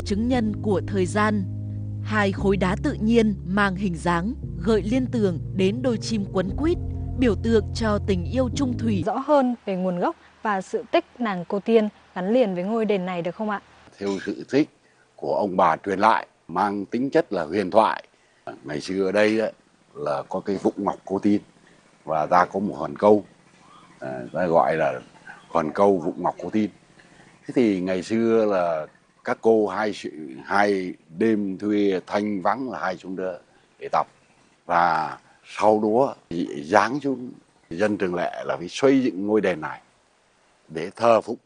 chứng nhân của thời gian. Hai khối đá tự nhiên mang hình dáng gợi liên tưởng đến đôi chim quấn quýt, biểu tượng cho tình yêu chung thủy. Rõ hơn về nguồn gốc và sự tích nàng Cô Tiên gắn liền với ngôi đền này được không ạ? Theo sự thích của ông bà truyền lại, mang tính chất là huyền thoại. Ngày xưa ở đây là có cái vụng ngọc Cô Tiên và ta có một hòn câu, ta gọi là hòn câu vụng ngọc Cô Tiên. Thế thì ngày xưa là các cô hai đêm thuê thanh vắng là hai xuống đó để tập, và sau đó thì giáng xuống dân Trường Lệ là phải xây dựng ngôi đền này để thờ phụng